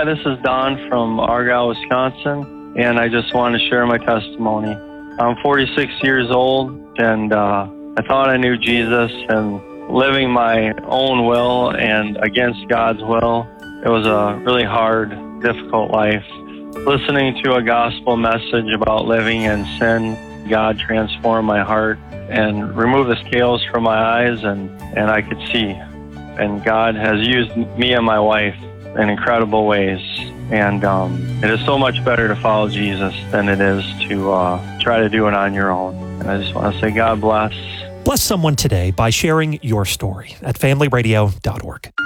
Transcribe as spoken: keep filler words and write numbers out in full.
Hi, this is Don from Argyle, Wisconsin, and I just want to share my testimony. I'm forty-six years old, and uh, I thought I knew Jesus, and living my own will and against God's will, it was a really hard, difficult life. Listening to a gospel message about living in sin, God transformed my heart and removed the scales from my eyes, and, and I could see. And God has used me and my wife in incredible ways. And um, it is so much better to follow Jesus than it is to uh, try to do it on your own. And I just want to say God bless. Bless someone today by sharing your story at family radio dot org.